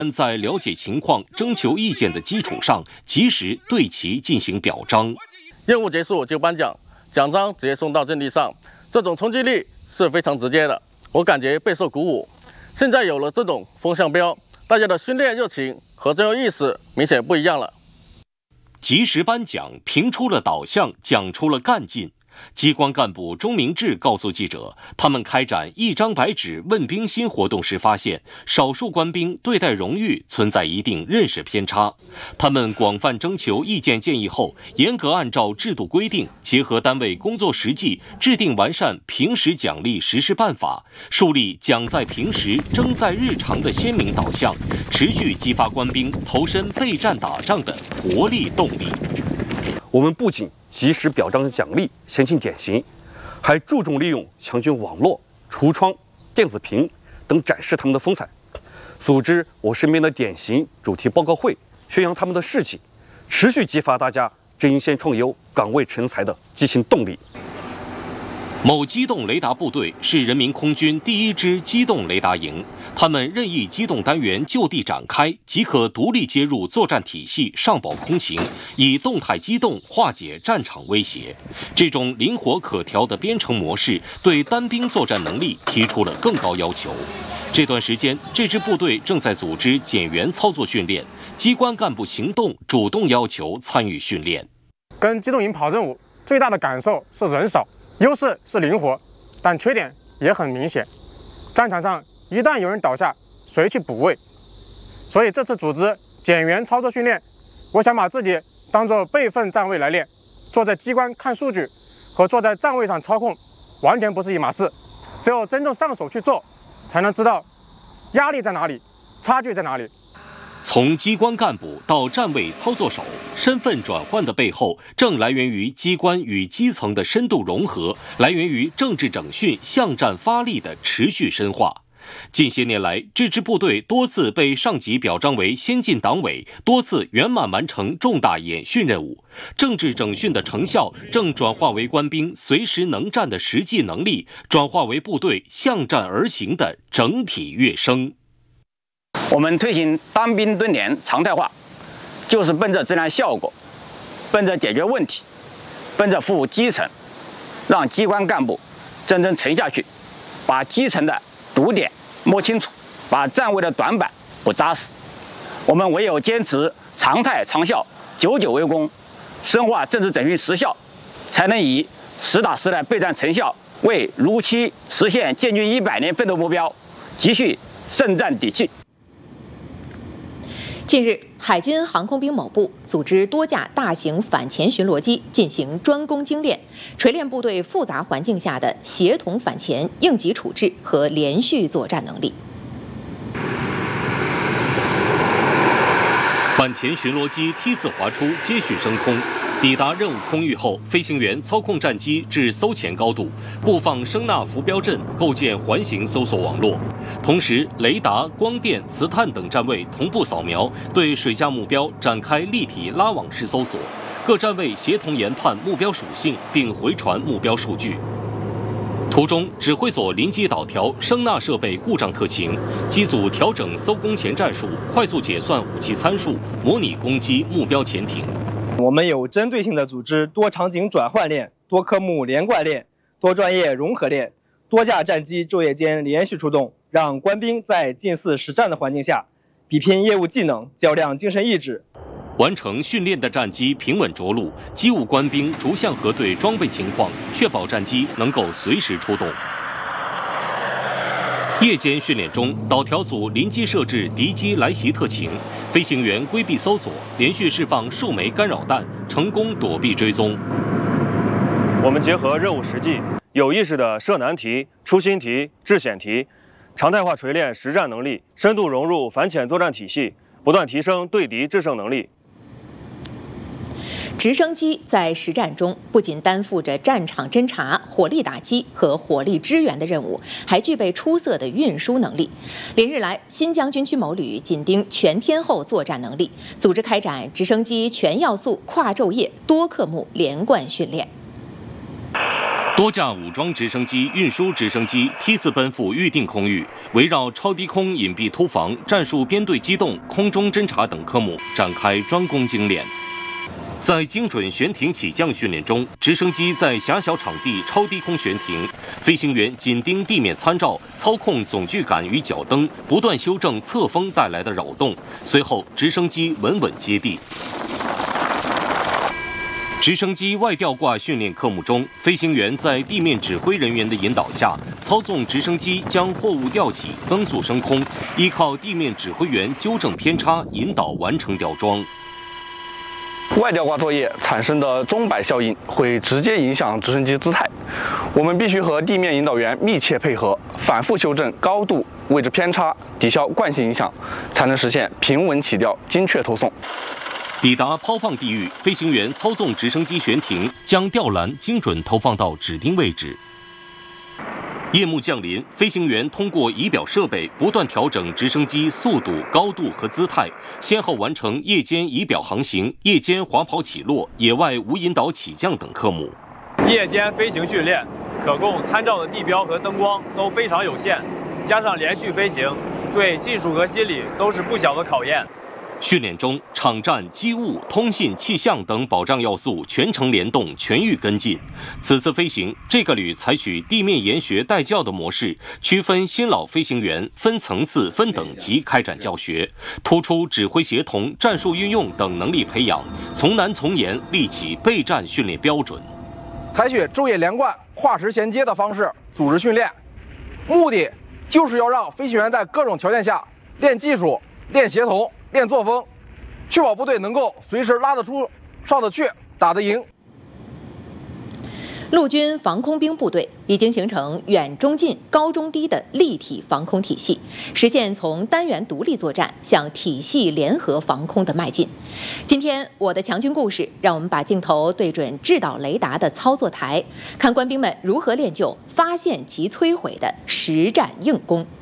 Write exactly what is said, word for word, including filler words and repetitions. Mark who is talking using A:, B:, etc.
A: 在了解情况、征求意见的基础上，及时对其进行表彰。
B: 任务结束就颁奖，奖章直接送到阵地上，这种冲击力是非常直接的，我感觉备受鼓舞。现在有了这种风向标，大家的训练热情和战斗意识明显不一样了。
A: 及时颁奖，评出了导向，讲出了干劲。机关干部钟明志告诉记者，他们开展一张白纸问兵心活动时发现，少数官兵对待荣誉存在一定认识偏差。他们广泛征求意见建议后，严格按照制度规定，结合单位工作实际，制定完善平时奖励实施办法，树立奖在平时、争在日常的鲜明导向，持续激发官兵投身备战打仗的活力动力。
C: 我们不仅及时表彰奖励先进典型，还注重利用强军网络、橱窗、电子屏等展示他们的风采，组织我身边的典型主题报告会，宣扬他们的事迹，持续激发大家争先创优、岗位成才的激情动力。
A: 某机动雷达部队是人民空军第一支机动雷达营，他们任意机动单元就地展开，即可独立接入作战体系，上报空情，以动态机动化解战场威胁。这种灵活可调的编程模式，对单兵作战能力提出了更高要求。这段时间，这支部队正在组织减员操作训练，机关干部行动主动要求参与训练。
D: 跟机动营跑任务最大的感受是人少。优势是灵活，但缺点也很明显。战场上一旦有人倒下，谁去补位？所以这次组织减员操作训练，我想把自己当作备份站位来练。坐在机关看数据和坐在站位上操控完全不是一码事。只有真正上手去做，才能知道压力在哪里，差距在哪里。
A: 从机关干部到站位操作手，身份转换的背后，正来源于机关与基层的深度融合，来源于政治整训向战发力的持续深化。近些年来，这支部队多次被上级表彰为先进党委，多次圆满完成重大演训任务。政治整训的成效正转化为官兵随时能战的实际能力，转化为部队向战而行的整体跃升。
E: 我们推行单兵蹲连常态化，就是奔着这样效果，奔着解决问题，奔着服务基层，让机关干部真正沉下去，把基层的堵点摸清楚，把站位的短板补扎实。我们唯有坚持常态长效、久久为功，深化政治整训实效，才能以实打实的备战成效，为如期实现建军一百年奋斗目标积蓄胜战底气。
F: 近日，海军航空兵某部组织多架大型反潜巡逻机进行专攻精练，锤炼部队复杂环境下的协同反潜、应急处置和连续作战能力。
A: 反潜巡逻机梯次滑出，接续升空。抵达任务空域后，飞行员操控战机至搜潜高度，布放声纳浮标阵，构建环形搜索网络。同时，雷达、光电、磁探等站位同步扫描，对水下目标展开立体拉网式搜索。各站位协同研判目标属性，并回传目标数据。途中，指挥所临机导调声纳设备故障特情，机组调整搜攻前战术，快速解算武器参数，模拟攻击目标潜艇。
G: 我们有针对性的组织多场景转换练、多科目连贯练、多专业融合练、多架战机昼夜间连续出动，让官兵在近似实战的环境下，比拼业务技能，较量精神意志。
A: 完成训练的战机平稳着陆，机务官兵逐项核对装备情况，确保战机能够随时出动。夜间训练中，导调组临机设置敌机来袭特情，飞行员规避搜索，连续释放数枚干扰弹，成功躲避追踪。
H: 我们结合任务实际，有意识地设难题、出新题、制险题，常态化锤炼实战能力，深度融入反潜作战体系，不断提升对敌制胜能力。
F: 直升机在实战中不仅担负着战场侦察、火力打击和火力支援的任务，还具备出色的运输能力。连日来，新疆军区某旅紧盯全天候作战能力，组织开展直升机全要素跨昼夜多科目连贯训练。
A: 多架武装直升机、运输直升机梯次奔赴预定空域，围绕超低空隐蔽突防、战术编队机动、空中侦察等科目展开专攻精练。在精准悬停起降训练中，直升机在狭小场地超低空悬停，飞行员紧盯地面参照，操控总距杆与脚蹬，不断修正侧风带来的扰动。随后，直升机稳稳接地。直升机外吊挂训练科目中，飞行员在地面指挥人员的引导下，操纵直升机将货物吊起，增速升空，依靠地面指挥员纠正偏差，引导完成吊装。
I: 外吊挂作业产生的钟摆效应会直接影响直升机姿态，我们必须和地面引导员密切配合，反复修正高度、位置偏差，抵消惯性影响，才能实现平稳起吊、精确投送。
A: 抵达抛放地域，飞行员操纵直升机悬停，将吊篮精准投放到指定位置。夜幕降临，飞行员通过仪表设备不断调整直升机速度、高度和姿态，先后完成夜间仪表航行、夜间滑跑起落、野外无引导起降等科目。
J: 夜间飞行训练可供参照的地标和灯光都非常有限，加上连续飞行，对技术和心理都是不小的考验。
A: 训练中，场站、机务、通信、气象等保障要素全程联动，全域跟进。此次飞行，这个旅采取地面研学带教的模式，区分新老飞行员，分层次、分等级开展教学，突出指挥协同、战术运用等能力培养，从难从严立起备战训练标准。
K: 采取昼夜连贯、跨时衔接的方式组织训练，目的就是要让飞行员在各种条件下练技术、练协同、练作风，确保部队能够随时拉得出、上得去、打得赢。
F: 陆军防空兵部队已经形成远中近、高中低的立体防空体系，实现从单元独立作战向体系联合防空的迈进。今天，我的强军故事，让我们把镜头对准制导雷达的操作台，看官兵们如何练就发现即摧毁的实战硬功。